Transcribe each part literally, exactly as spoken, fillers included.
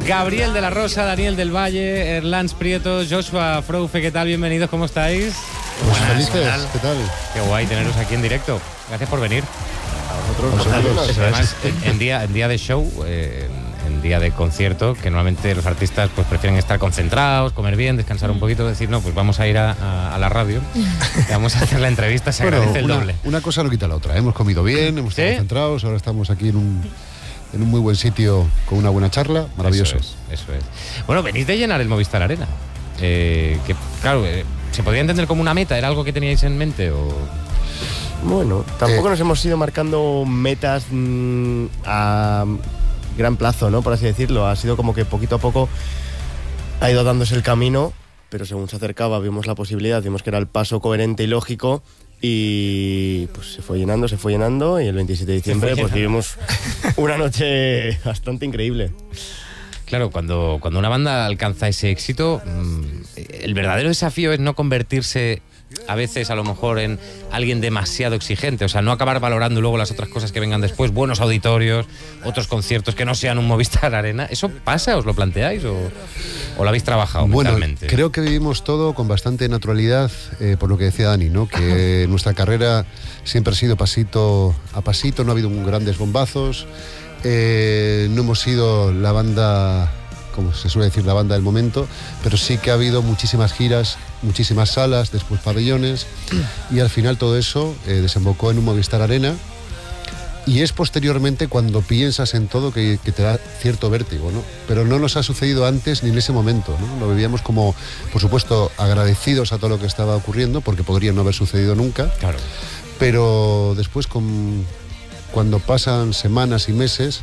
Gabriel de la Rosa, Daniel del Valle, Erlans Prieto, Joshua Froufe, ¿qué tal? Bienvenidos, ¿cómo estáis? Pues felices, ¿qué tal? Qué guay teneros aquí en directo. Gracias por venir. Nosotros, nosotros. Además, en, en, día, en día de show, eh, en día de concierto, que normalmente los artistas pues prefieren estar concentrados, comer bien, descansar un poquito, decir, no, pues vamos a ir a, a, a la radio, y vamos a hacer la entrevista, se bueno, agradece el una, doble. Una cosa no quita la otra, ¿eh? Hemos comido bien, hemos estado ¿Sí? concentrados, ahora estamos aquí en un, en un muy buen sitio con una buena charla, maravilloso. Eso es, eso es. Bueno, venís de llenar el Movistar Arena, eh, que claro, eh, ¿se podría entender como una meta? ¿Era algo que teníais en mente o...? Bueno, tampoco eh, nos hemos ido marcando metas mmm, a gran plazo, ¿no? Por así decirlo. Ha sido como que poquito a poco ha ido dándose el camino, pero según se acercaba vimos la posibilidad, vimos que era el paso coherente y lógico y pues se fue llenando, se fue llenando y el veintisiete de diciembre pues vivimos una noche bastante increíble. Claro, cuando, cuando una banda alcanza ese éxito, el verdadero desafío es no convertirse a veces a lo mejor en alguien demasiado exigente, o sea, no acabar valorando luego las otras cosas que vengan después, buenos auditorios, otros conciertos que no sean un Movistar Arena. ¿Eso pasa? ¿Os lo planteáis o, o lo habéis trabajado bueno, mentalmente? Creo que vivimos todo con bastante naturalidad, eh, por lo que decía Dani, ¿no? Que nuestra carrera siempre ha sido pasito a pasito, no ha habido grandes bombazos, eh, no hemos sido la banda, como se suele decir, la banda del momento, pero sí que ha habido muchísimas giras, muchísimas salas, después pabellones, y al final todo eso eh, desembocó en un Movistar Arena, y es posteriormente cuando piensas en todo que, que te da cierto vértigo, ¿no? Pero no nos ha sucedido antes ni en ese momento, ¿no? Lo vivíamos como, por supuesto, agradecidos a todo lo que estaba ocurriendo, porque podría no haber sucedido nunca, claro. Pero después, con, cuando pasan semanas y meses,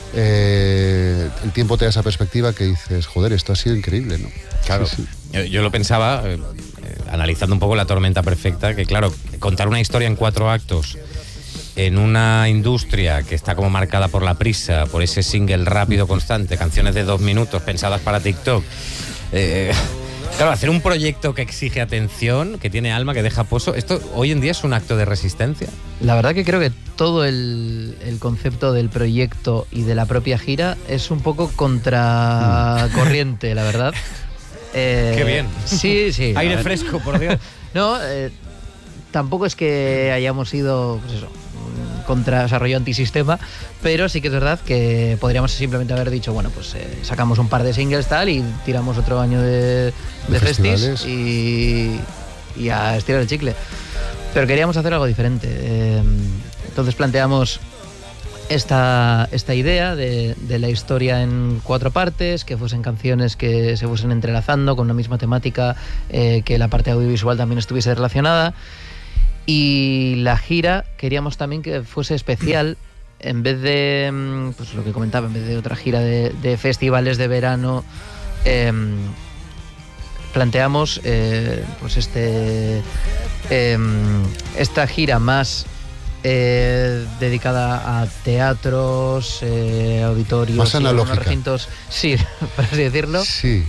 Eh, el tiempo te da esa perspectiva que dices, joder, esto ha sido increíble, ¿no? Claro, sí, sí. Yo, yo lo pensaba, eh, eh, analizando un poco La Tormenta Perfecta, que claro, contar una historia en cuatro actos en una industria que está como marcada por la prisa, por ese single rápido constante, canciones de dos minutos pensadas para TikTok, eh, claro, hacer un proyecto que exige atención, que tiene alma, que deja pozo, ¿esto hoy en día es un acto de resistencia? La verdad que creo que todo el, el concepto del proyecto y de la propia gira es un poco contracorriente, la verdad. Eh, Qué bien. Sí, sí. Aire fresco, por Dios. No, eh, tampoco es que hayamos ido, pues eso, contra, o sea, rollo antisistema, pero sí que es verdad que podríamos simplemente haber dicho, bueno, pues eh, sacamos un par de singles tal y tiramos otro año de, de, de festis y, y a estirar el chicle. Pero queríamos hacer algo diferente. Eh, entonces planteamos esta, esta idea de, de la historia en cuatro partes, que fuesen canciones que se fuesen entrelazando con una misma temática, eh, que la parte audiovisual también estuviese relacionada. Y la gira queríamos también que fuese especial, en vez de, pues lo que comentaba, en vez de otra gira de, de festivales de verano, eh, planteamos eh, pues este eh, esta gira más eh, dedicada a teatros, eh, auditorios, más analógica, recintos, sí, por así decirlo. Sí.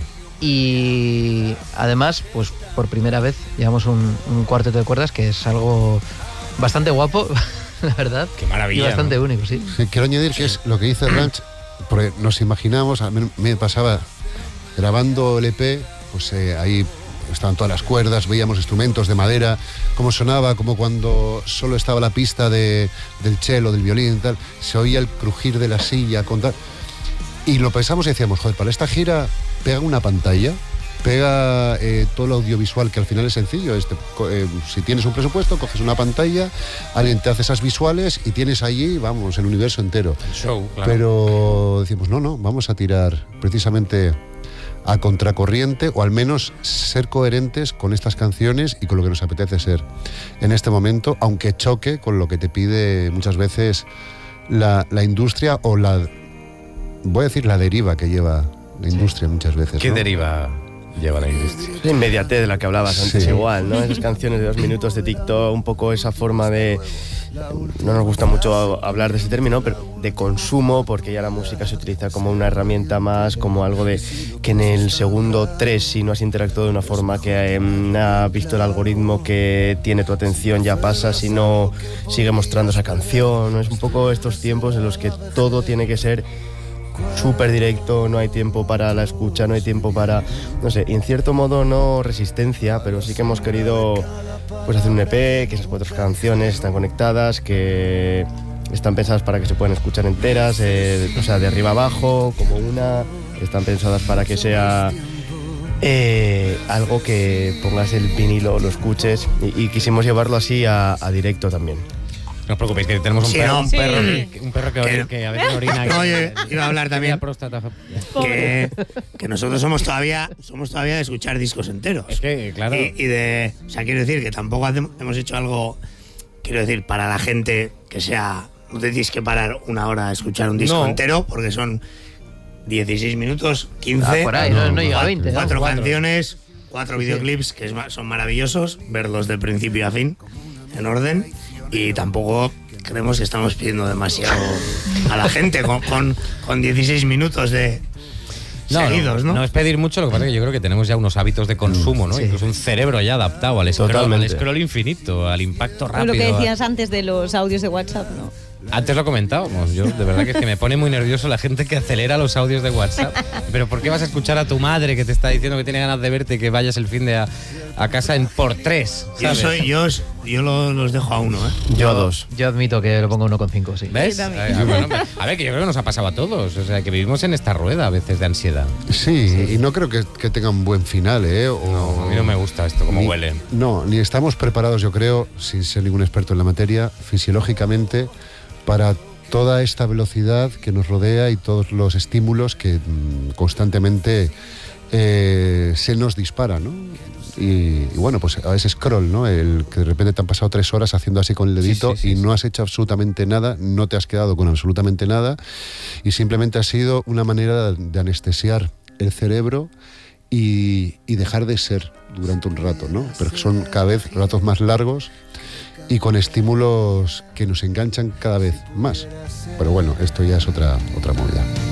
Y además, pues por primera vez llevamos un, un cuarteto de cuerdas, que es algo bastante guapo, la verdad. Qué maravilla. Y bastante ¿no? único, sí. sí. Quiero añadir que es lo que dice Ranch, porque nos imaginamos, a mí me pasaba grabando el E P, pues eh, ahí estaban todas las cuerdas, veíamos instrumentos de madera, cómo sonaba, como cuando solo estaba la pista de, del cello, del violín y tal, se oía el crujir de la silla, con tal. Y lo pensamos y decíamos, joder, para esta gira pega una pantalla, pega eh, todo el audiovisual, que al final es sencillo. Este, eh, si tienes un presupuesto, coges una pantalla, alguien te hace esas visuales y tienes allí, vamos, el universo entero. El show, claro. Pero decimos, no, no, vamos a tirar precisamente a contracorriente, o al menos ser coherentes con estas canciones y con lo que nos apetece ser en este momento, aunque choque con lo que te pide muchas veces la, la industria, o la, voy a decir, la deriva que lleva la industria, sí, muchas veces. ¿Qué ¿no? deriva lleva la industria? La inmediatez de la que hablabas antes, sí. Igual, ¿no? Esas canciones de dos minutos de TikTok, un poco esa forma de... No nos gusta mucho hablar de ese término, pero de consumo, porque ya la música se utiliza como una herramienta más, como algo de que en el segundo tres, si no has interactuado de una forma que eh, ha visto el algoritmo que tiene tu atención, ya pasa, si no sigue mostrando esa canción. Es un poco estos tiempos en los que todo tiene que ser súper directo, no hay tiempo para la escucha, no hay tiempo para, no sé, en cierto modo no resistencia, pero sí que hemos querido pues hacer un E P, que esas cuatro canciones están conectadas, que están pensadas para que se puedan escuchar enteras, eh, o sea, de arriba abajo, como una, están pensadas para que sea eh, algo que pongas el vinilo, lo escuches, y, y quisimos llevarlo así a, a directo también. No os preocupéis, que tenemos un Sí, perro, no, un sí. perro, que, un perro que, Que- que a veces orina. No, que- yo iba a hablar también. la próstata. Que, que nosotros somos todavía somos todavía de escuchar discos enteros. Es que, claro. Y, y de, o sea, quiero decir que tampoco hacemos- hemos hecho algo, quiero decir, para la gente que sea, no te tienes que parar una hora a escuchar un disco No. entero, porque son dieciséis minutos, quince, Ah, por ahí, no, no llega a veinte, ¿no? cuatro Cuatro. canciones, cuatro videoclips que es ma- son maravillosos, verlos de principio a fin, en orden, y tampoco creemos que estamos pidiendo demasiado a la gente con, con, con dieciséis minutos de seguidos, ¿no? No es pedir mucho, lo que pasa es que yo creo que tenemos ya unos hábitos de consumo, ¿no? Sí. Incluso un cerebro ya adaptado al scroll, al Totalmente. scroll infinito, al impacto Pues rápido. lo que decías antes de los audios de WhatsApp, ¿no? Antes lo comentábamos, yo de verdad que es que me pone muy nervioso la gente que acelera los audios de WhatsApp. Pero ¿por qué vas a escuchar a tu madre que te está diciendo que tiene ganas de verte y que vayas el fin de a, a casa en por tres? Yo ¿sabes? soy, yo, os- yo lo- los dejo a uno, ¿eh? Yo a dos. Yo admito que lo pongo uno coma cinco, sí. ¿Ves? Yo también. Ah, bueno, a ver, que yo creo que nos ha pasado a todos. O sea, que vivimos en esta rueda a veces de ansiedad. Sí, y no creo que, que tenga un buen final, ¿eh? O- No, a mí no me gusta esto, como ni- huele. No, ni estamos preparados, yo creo, sin ser ningún experto en la materia, fisiológicamente, para toda esta velocidad que nos rodea y todos los estímulos que mm, constantemente eh, se nos disparan, ¿no? Y, y bueno, pues a ese scroll, ¿no? El que de repente te han pasado tres horas haciendo así con el dedito sí, sí, y sí. no has hecho absolutamente nada, no te has quedado con absolutamente nada y simplemente ha sido una manera de anestesiar el cerebro y, y dejar de ser durante un rato, ¿no? Pero que son cada vez ratos más largos y con estímulos que nos enganchan cada vez más. Pero bueno, esto ya es otra, otra movida.